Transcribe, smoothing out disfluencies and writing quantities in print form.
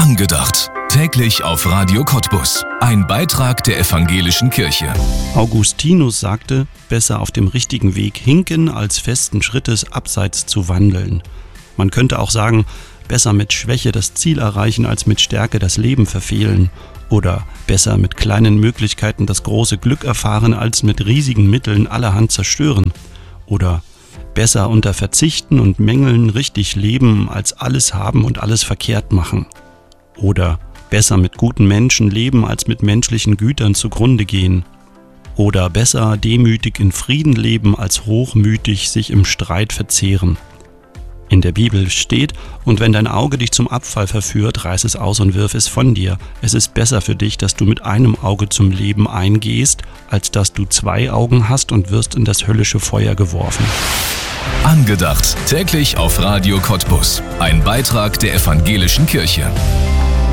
Angedacht. Täglich auf Radio Cottbus. Ein Beitrag der Evangelischen Kirche. Augustinus sagte, besser auf dem richtigen Weg hinken, als festen Schrittes abseits zu wandeln. Man könnte auch sagen, besser mit Schwäche das Ziel erreichen, als mit Stärke das Leben verfehlen. Oder besser mit kleinen Möglichkeiten das große Glück erfahren, als mit riesigen Mitteln allerhand zerstören. Oder besser unter Verzichten und Mängeln richtig leben, als alles haben und alles verkehrt machen. Oder besser mit guten Menschen leben, als mit menschlichen Gütern zugrunde gehen. Oder besser demütig in Frieden leben, als hochmütig sich im Streit verzehren. In der Bibel steht, und wenn dein Auge dich zum Abfall verführt, reiß es aus und wirf es von dir. Es ist besser für dich, dass du mit einem Auge zum Leben eingehst, als dass du 2 Augen hast und wirst in das höllische Feuer geworfen. Angedacht. Täglich auf Radio Cottbus. Ein Beitrag der Evangelischen Kirche.